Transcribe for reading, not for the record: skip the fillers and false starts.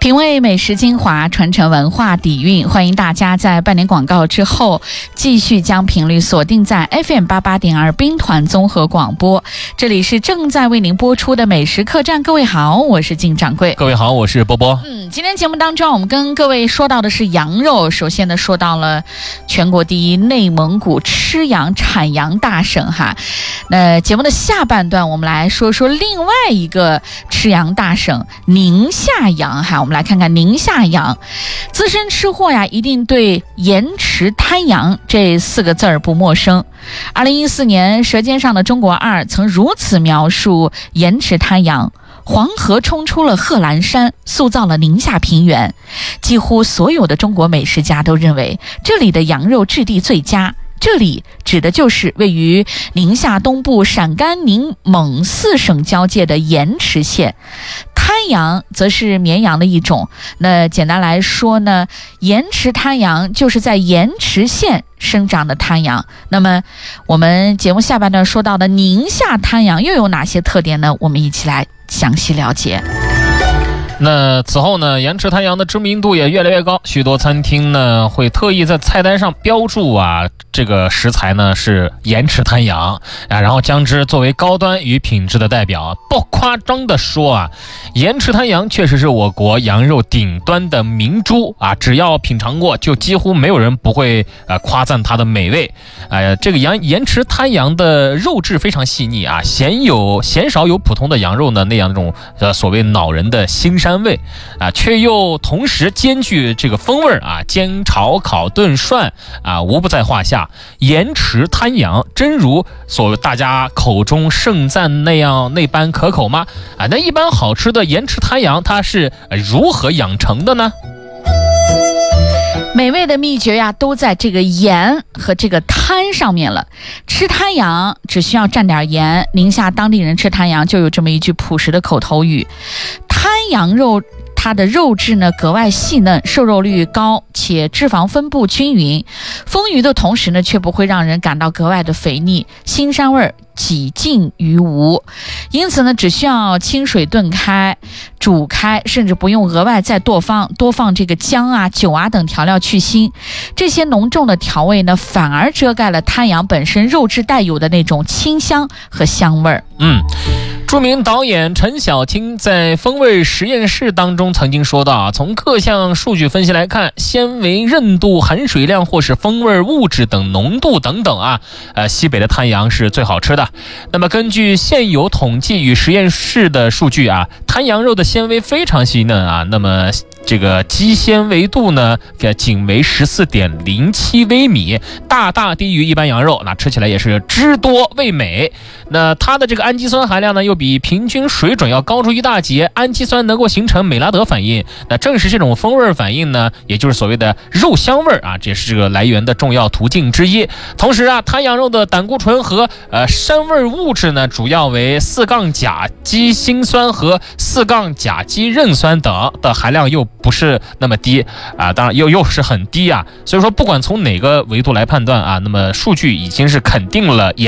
品味美食精华，传承文化底蕴，欢迎大家在半年广告之后继续将频率锁定在 FM88.2 兵团综合广播。这里是正在为您播出的美食客栈。各位好，我是靳掌柜。 各位好，我是波波。 今天节目当中我们跟各位说到的是羊肉。首先呢，说到了全国第一内蒙古吃羊产羊大省哈。那节目的下半段我们来说说另外一个吃羊大省宁夏羊哈。我们来看看宁夏羊，资深吃货呀一定对盐池滩羊这4个字儿不陌生。2014年《舌尖上的中国2》曾如此描述盐池滩羊：黄河冲出了贺兰山，塑造了宁夏平原。几乎所有的中国美食家都认为这里的羊肉质地最佳。这里指的就是位于宁夏东部陕甘宁蒙4省交界的盐池县。滩羊则是绵羊的一种，那简单来说呢，盐池滩羊就是在盐池县生长的滩羊。那么我们节目下半段说到的宁夏滩羊又有哪些特点呢？我们一起来详细了解。 那此后呢，盐池滩羊的知名度也越来越高，许多餐厅呢会特意在菜单上标注这个食材呢是盐池滩羊然后将之作为高端与品质的代表。不夸张的说盐池滩羊确实是我国羊肉顶端的明珠只要品尝过，就几乎没有人不会夸赞它的美味。这个盐池滩羊的肉质非常细腻鲜少有普通的羊肉呢那样那种所谓恼人的腥膻味却又同时兼具这个风味煎炒烤炖涮无不在话下。盐池滩羊真如大家口中盛赞那般可口吗？那一般好吃的盐池滩羊它是如何养成的呢？ 美味的秘诀都在这个盐和这个滩上面了。吃滩羊只需要蘸点盐，宁夏当地人吃滩羊就有这么一句朴实的口头语。滩羊肉它的肉质呢格外细嫩，瘦肉率高，且脂肪分布均匀，丰腴的同时呢却不会让人感到格外的肥腻，腥膻味几近于无。因此呢，只需要清水炖开、煮开，甚至不用额外再多放这个姜酒等调料去腥。这些浓重的调味呢，反而遮盖了滩羊本身肉质带有的那种清香和香味儿。 著名导演陈晓卿在风味实验室当中曾经说到从各项数据分析来看，纤维韧度、含水量或是风味物质等浓度等等西北的滩羊是最好吃的。那么根据现有统计与实验室的数据滩羊肉的纤维非常细嫩那么这个肌纤维度呢仅为14.07微米，大低于一般羊肉，那吃起来也是汁多味美。那它的这个氨基酸含量呢又比平均水准要高出一大截，氨基酸能够形成美拉德反应，那正是这种风味反应呢，也就是所谓的肉香味这也是这个来源的重要途径之一。同时滩羊肉的胆固醇和膻味物质呢主要为4-甲基辛酸和4-甲基壬酸等的含量又不是那么低当然又是很低所以说不管从哪个维度来判断那么数据已经是肯定了